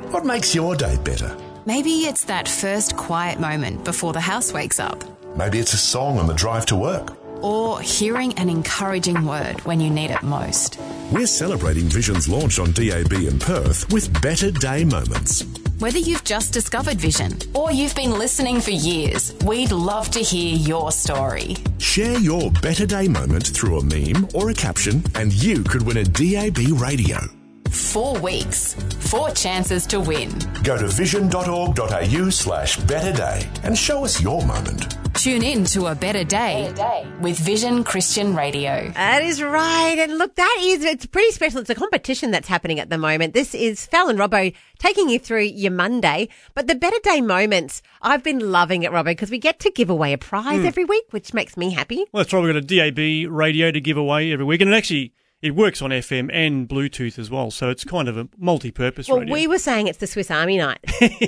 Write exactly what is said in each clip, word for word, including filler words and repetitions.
What makes your day better? Maybe it's that first quiet moment before the house wakes up. Maybe it's a song on the drive to work. Or hearing an encouraging word when you need it most. We're celebrating Vision's launch on D A B in Perth with Better Day Moments. Whether you've just discovered Vision or you've been listening for years, we'd love to hear your story. Share your Better Day moment through a meme or a caption and you could win a D A B radio. Four weeks, four chances to win. Go to vision.org.au slash better day and show us your moment. Tune in to A Better Day, Better Day with Vision Christian Radio. That is right. And look, that is, it's pretty special. It's a competition that's happening at the moment. This is Fal and Robbo taking you through your Monday. But the Better Day moments, I've been loving it, Robbo, because we get to give away a prize mm. every week, which makes me happy. Well, that's right. We've got a D A B radio to give away every week. And it actually... it works on F M and Bluetooth as well, so it's kind of a multi-purpose well, radio. Well, we were saying it's the Swiss Army knife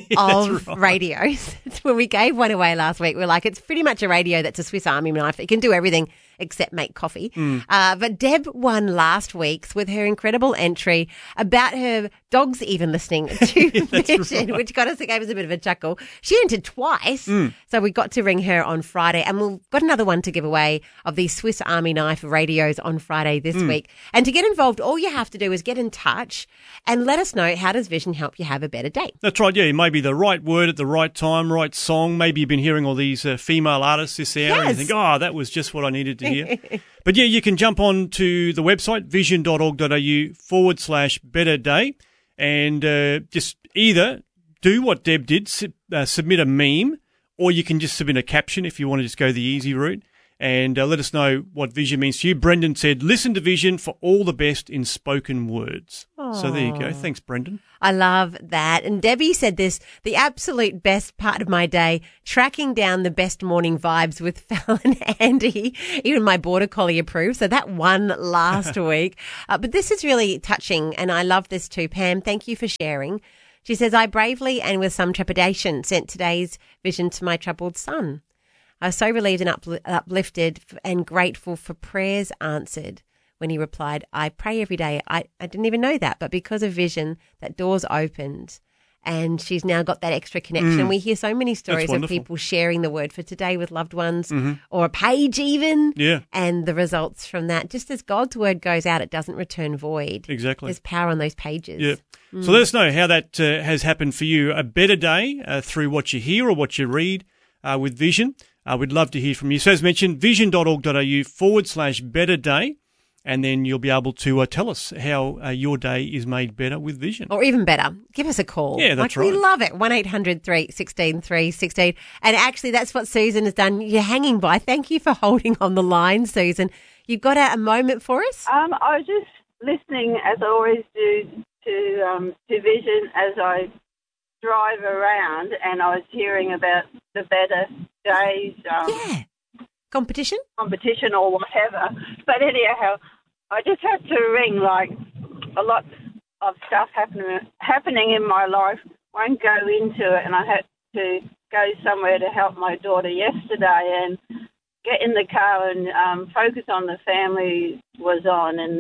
of right. radios. When we gave one away last week, we we're like, it's pretty much a radio that's a Swiss Army knife. It can do everything except make coffee. Mm. Uh, but Deb won last week's with her incredible entry about her dogs even listening to yeah, Vision, right. which got us, gave us a bit of a chuckle. She entered twice, mm. so we got to ring her on Friday, and we've got another one to give away of these Swiss Army knife radios on Friday this mm. week. And to get involved, all you have to do is get in touch and let us know, how does Vision help you have a better day? That's right, yeah. Maybe the right word at the right time, right song. Maybe you've been hearing all these uh, female artists this hour yes. and you think, oh, that was just what I needed to hear. But yeah, you can jump on to the website, vision.org.au forward slash better day, and uh, just either do what Deb did, su- uh, submit a meme, or you can just submit a caption if you want to just go the easy route. And uh, let us know what Vision means to you. Brendan said, listen to Vision for all the best in spoken words. Aww. So there you go. Thanks, Brendan. I love that. And Debbie said this, the absolute best part of my day, tracking down the best morning vibes with Fal and Andy. Even my border collie approved. So that won last week. Uh, but this is really touching, and I love this too. Pam, thank you for sharing. She says, I bravely and with some trepidation sent today's Vision to my troubled son. I was so relieved and upl- uplifted and grateful for prayers answered when he replied, I pray every day. I, I didn't even know that, but because of Vision, that door's opened and she's now got that extra connection. Mm. We hear so many stories of people sharing the word for today with loved ones mm-hmm. or a page even. Yeah. And the results from that. Just as God's word goes out, it doesn't return void. Exactly. There's power on those pages. Yeah. Mm. So let us know how that uh, has happened for you. A better day uh, through what you hear or what you read uh, with Vision. Uh, we'd love to hear from you. So as mentioned, vision.org.au forward slash better day, and then you'll be able to uh, tell us how uh, your day is made better with Vision. Or even better, give us a call. Yeah, that's like, right. We love it. one eight hundred three one six three one six. And actually, that's what Susan has done. You're hanging by. Thank you for holding on the line, Susan. You've got a, a moment for us? Um, I was just listening, as I always do, to, um, to Vision as I drive around, and I was hearing about the Better Days um, yeah. competition competition or whatever. But anyhow, I just had to ring, like a lot of stuff happening happening in my life. Won't go into it, and I had to go somewhere to help my daughter yesterday and get in the car and um, Focus on the Family was on, and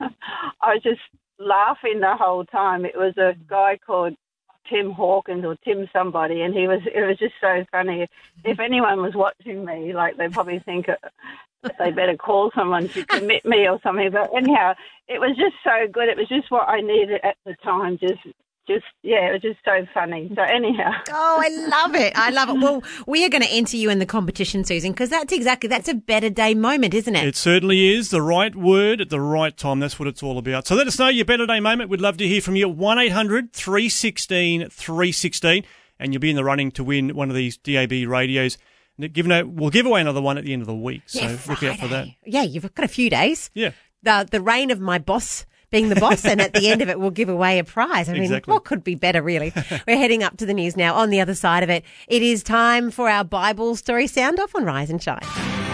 I was just laughing the whole time. It was a guy called Tim Hawkins or Tim somebody, and he was it was just so funny. If anyone was watching me, like, they probably think they better call someone to commit me or something. But anyhow, it was just so good. It was just what I needed at the time. Just, just yeah, it was just so funny. So anyhow. Oh, I love it. I love it. Well, we are going to enter you in the competition, Susan, because that's exactly, that's a better day moment, isn't it? It certainly is. The right word at the right time. That's what it's all about. So let us know your better day moment. We'd love to hear from you. one eight hundred three one six three one six, and you'll be in the running to win one of these D A B radios. Give no, we'll give away another one at the end of the week. So yeah, look out for that. Yeah, you've got a few days. Yeah. The, the reign of my boss being the boss, and at the end of it, we'll give away a prize. I mean, exactly. What could be better, really? We're heading up to the news now. On the other side of it, it is time for our Bible story sound off on Rise and Shine.